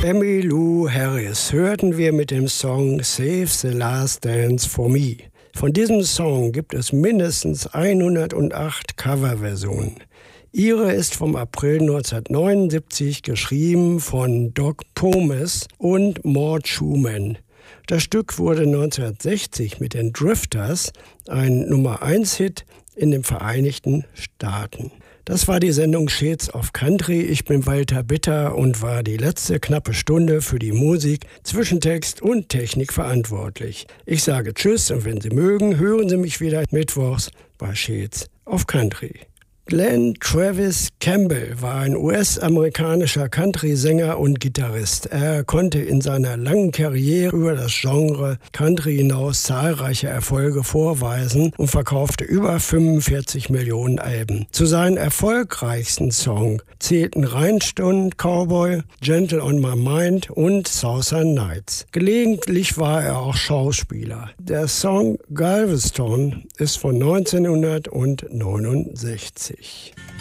Emmylou Harris hörten wir mit dem Song Save the Last Dance for Me. Von diesem Song gibt es mindestens 108 Coverversionen. Ihre ist vom April 1979, geschrieben von Doc Pomus und Mort Schumann. Das Stück wurde 1960 mit den Drifters ein Nummer-1-Hit in den Vereinigten Staaten. Das war die Sendung Shades of Country. Ich bin Walter Bitter und war die letzte knappe Stunde für die Musik, Zwischentext und Technik verantwortlich. Ich sage Tschüss und wenn Sie mögen, hören Sie mich wieder mittwochs bei Shades of Country. Glenn Travis Campbell war ein US-amerikanischer Country-Sänger und Gitarrist. Er konnte in seiner langen Karriere über das Genre Country hinaus zahlreiche Erfolge vorweisen und verkaufte über 45 Millionen Alben. Zu seinen erfolgreichsten Songs zählten Rhinestone Cowboy, Gentle on My Mind und Southern Nights. Gelegentlich war er auch Schauspieler. Der Song Galveston ist von 1969.